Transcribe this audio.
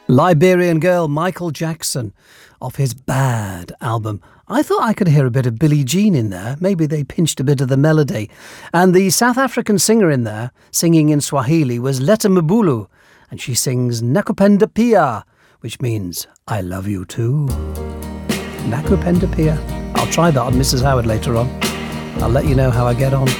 Liberian Girl, Michael Jackson, off his Bad album. I thought I could hear a bit of Billie Jean in there. Maybe they pinched a bit of the melody. And the South African singer in there, singing in Swahili, was Letta Mbulu, and she sings Nakupenda Pia, which means I love you too. Nakupenda Pia. I'll try that on Mrs. Howard later on. I'll let you know how I get on.